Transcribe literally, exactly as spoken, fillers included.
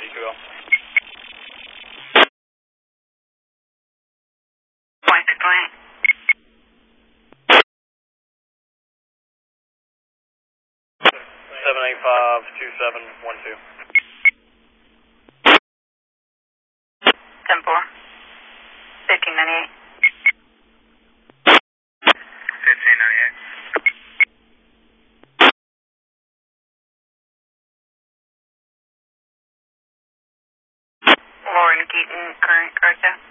D two L. Point to point. seven eight five two seven one two. ten four. fifteen ninety-eight. fifteen ninety-eight. Lauren Keaton, current correct.